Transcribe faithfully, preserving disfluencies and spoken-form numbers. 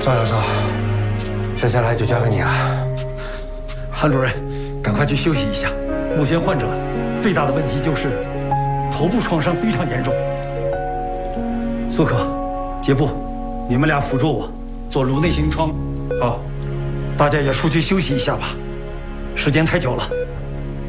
邵教授，接下来就交给你了。 韩主任，赶快去休息一下。目前患者最大的问题就是头部创伤非常严重。苏可、杰布，你们俩辅助我做颅内清创。好，大家也出去休息一下吧，时间太久了。